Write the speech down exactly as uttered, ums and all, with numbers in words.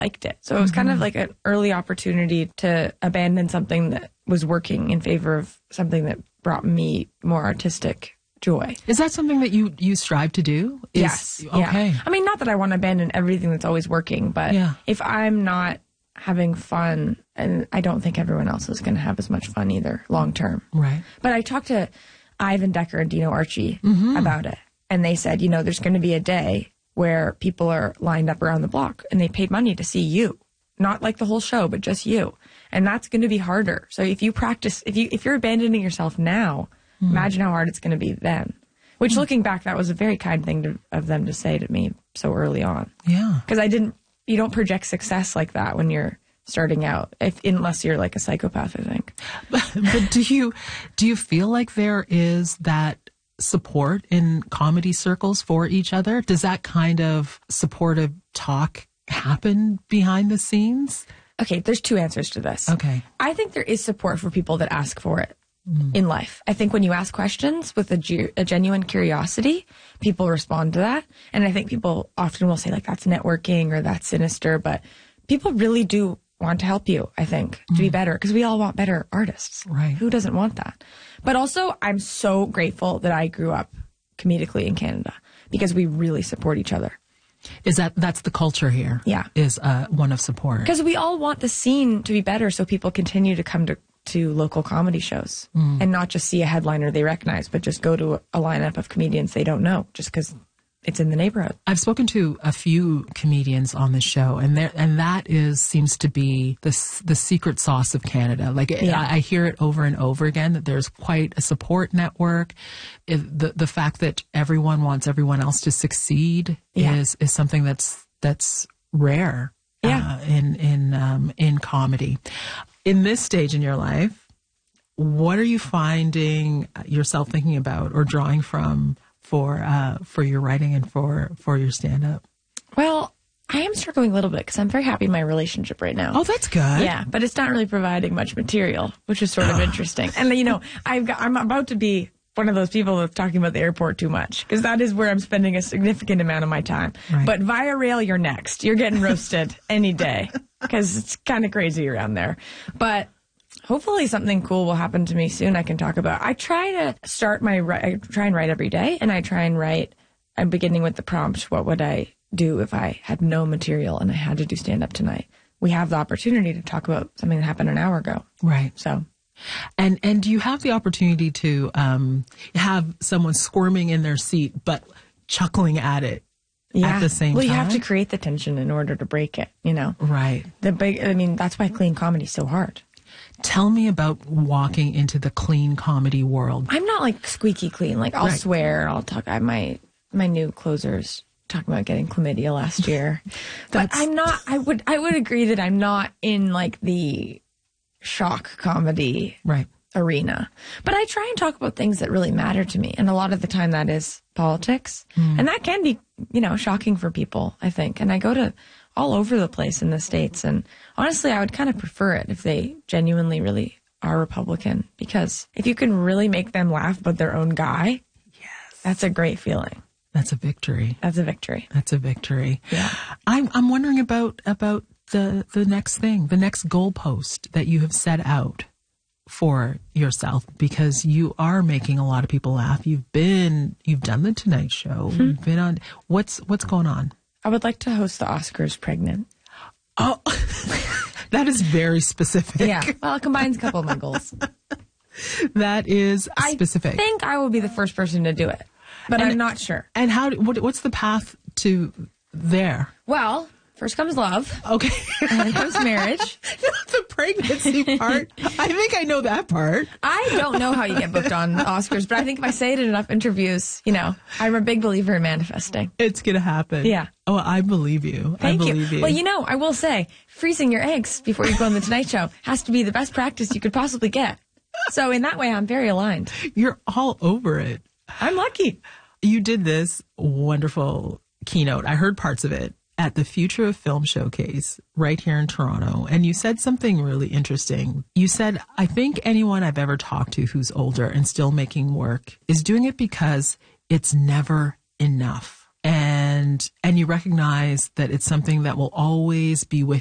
liked it. So it was mm-hmm. kind of like an early opportunity to abandon something that was working in favor of something that brought me more artistic joy. Is that something that you, you strive to do? Is, yes. Okay. Yeah. I mean, not that I want to abandon everything that's always working, but yeah. if I'm not having fun, and I don't think everyone else is going to have as much fun either long term. Right. But I talked to Ivan Decker and Dino Archie mm-hmm. about it. And they said, you know, there's going to be a day where people are lined up around the block and they paid money to see you. Not like the whole show, but just you. And that's going to be harder. So if you practice, if you, if you're abandoning yourself now, mm. imagine how hard it's going to be then. Which mm. looking back, that was a very kind thing to, of them to say to me so early on. Yeah. Because I didn't, you don't project success like that when you're starting out, if, unless you're like a psychopath, I think. But, but do you, do you feel like there is that support in comedy circles for each other? Does that kind of supportive talk happen behind the scenes? Okay, there's two answers to this. Okay. I think there is support for people that ask for it mm. in life. I think when you ask questions with a, ge- a genuine curiosity, people respond to that. And I think people often will say, like, that's networking or that's sinister, but people really do want to help you, I think, to mm. be better, because we all want better artists. Right. Who doesn't want that? But also, I'm so grateful that I grew up comedically in Canada, because we really support each other. Is that, that's the culture here? Yeah. Is uh, one of support. Because we all want the scene to be better so people continue to come to, to local comedy shows mm. and not just see a headliner they recognize, but just go to a, a lineup of comedians they don't know just because it's in the neighborhood. I've spoken to a few comedians on the show, and there, and that is seems to be the the secret sauce of Canada. Like yeah. I, I hear it over and over again that there's quite a support network. It, the the fact that everyone wants everyone else to succeed yeah. is is something that's that's rare. Yeah. Uh, in in um, in comedy. In this stage in your life, what are you finding yourself thinking about or drawing from for uh, for your writing and for, for your stand-up? Well, I am struggling a little bit because I'm very happy in my relationship right now. Oh, that's good. Yeah, but it's not really providing much material, which is sort of interesting. And, you know, I've got, I'm about to be one of those people that's talking about the airport too much, because that is where I'm spending a significant amount of my time. Right. But via rail, you're next. You're getting roasted any day, because it's kind of crazy around there. But hopefully something cool will happen to me soon I can talk about. I try to start my, I try and write every day, and I try and write, I'm beginning with the prompt, what would I do if I had no material and I had to do stand-up tonight? We have the opportunity to talk about something that happened an hour ago. Right. So. And and do you have the opportunity to um, have someone squirming in their seat but chuckling at it yeah. at the same well, time? Well, you have to create the tension in order to break it, you know? Right. The big, I mean, that's why clean comedy is so hard. Tell me about walking into the clean comedy world. I'm not like squeaky clean. Like I'll right. swear, I'll talk. I my my new closers talking about getting chlamydia last year, but I'm not. I would I would agree that I'm not in like the shock comedy right. arena. But I try and talk about things that really matter to me, and a lot of the time that is politics, mm. and that can be, you know, shocking for people, I think. And I go to all over the place in the States, and honestly, I would kind of prefer it if they genuinely really are Republican, because if you can really make them laugh about their own guy, yes, that's a great feeling. That's a victory. That's a victory. That's a victory. Yeah. I'm I'm wondering about about the the next thing, the next goalpost that you have set out for yourself, because you are making a lot of people laugh. You've been you've done the Tonight Show. Mm-hmm. You've been on. What's what's going on? I would like to host the Oscars pregnant. Oh, that is very specific. Yeah. Well, it combines a couple of my goals. That is specific. I think I will be the first person to do it, but and, I'm not sure. And how? What, what's the path to there? Well, first comes love. Okay. And then comes marriage. Not the pregnancy part. I think I know that part. I don't know how you get booked on Oscars, but I think if I say it in enough interviews, you know, I'm a big believer in manifesting. It's going to happen. Yeah. Oh, I believe you. Thank I believe you. you. Well, you know, I will say, freezing your eggs before you go on the Tonight Show has to be the best practice you could possibly get. So in that way, I'm very aligned. You're all over it. I'm lucky. You did this wonderful keynote. I heard parts of it at the Future of Film Showcase right here in Toronto. And you said something really interesting. You said, I think anyone I've ever talked to who's older and still making work is doing it because it's never enough. And and and you recognize that it's something that will always be with